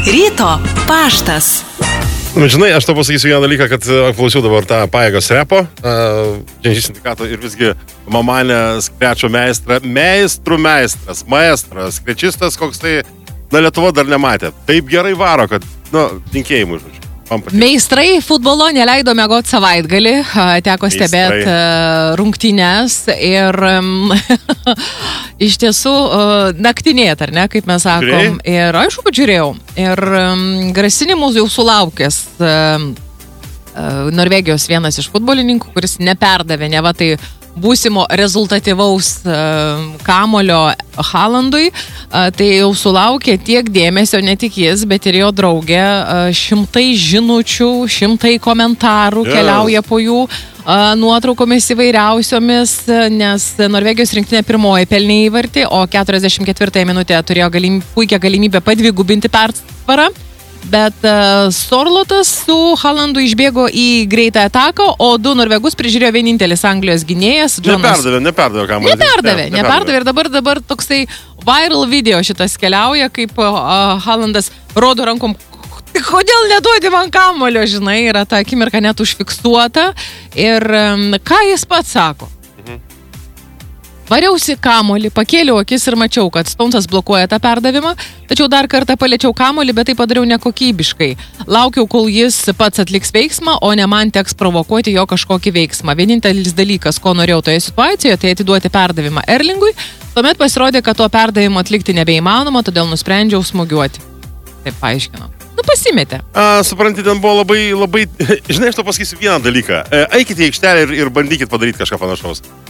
Ryto paštas. Žinai, aš tau pasakysiu vieną dalyką, kad klausiau dabar tą Pajėgos repo, Dženžys sindikato ir visgi Mamanė skrečio meistras, skrečistas, koks tai, Lietuva dar nematė. Taip gerai varo, kad, linkėjimų, žodžiu. Meistrai futbolo neleido mėgoti savaitgalį, teko stebėti rungtynes ir iš tiesų naktinėt, ar ne, kaip mes sakom. Žiūrėjai? Ir aišku, kad žiūrėjau. Ir grasinimus jau sulaukęs Norvegijos vienas iš futbolininkų, kuris neperdavė, neva tai būsimo rezultatyvaus kamulio Haalandui, tai jau sulaukė tiek dėmesio, ne tik jis, bet ir jo draugė, šimtai žinučių, šimtai komentarų keliauja po jų nuotraukomis įvairiausiomis, nes Norvegijos rinktinė pirmoji pelnė įvartį, o 44 minutėje turėjo puikią galimybę padvigubinti persvarą. Bet Sorlotas su Haalandu išbėgo į greitą ataką, o du norvegus prižiūrėjo vienintelis Anglijos gynėjas. Neperdavė kamuolį. Neperdavė. Ir dabar toksai viral video šitas keliauja, kaip Haalandas rodo rankom, kodėl neduodi man kamuolio, žinai, yra ta akimirka net užfiksuota. Ir ką jis pats sako? Variausi kamuolį, pakėliau akis ir mačiau, kad Stonesas blokuoja tą perdavimą, tačiau dar kartą paliečiau kamuolį, bet tai padariau nekokybiškai. Laukiau, kol jis pats atliks veiksmą, o ne man teks provokuoti jo kažkokį veiksmą. Vienintelis dalykas, ko norėjau toje situacijoje, tai atiduoti perdavimą Erlingui. Tuomet pasirodė, kad to perdavimo atlikti nebeįmanoma, todėl nusprendžiau smūgiuoti. Taip paaiškinau. Pasimetė. Supranti, ten buvo labai, žinai, aš tau pasakysiu vieną dalyką. Eikite į aikštelę ir bandykit padaryti kažką panašaus.